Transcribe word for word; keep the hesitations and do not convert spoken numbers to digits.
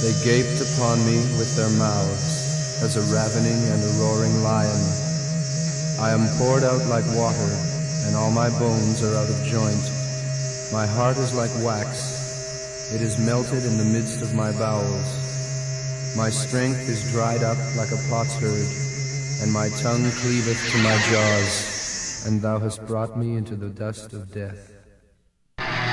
They gaped upon me with their mouths, as a ravening and a roaring lion. I am poured out like water, and all my bones are out of joint. My heart is like wax, it is melted in the midst of my bowels. My strength is dried up like a potsherd, and my tongue cleaveth to my jaws, and thou hast brought me into the dust of death.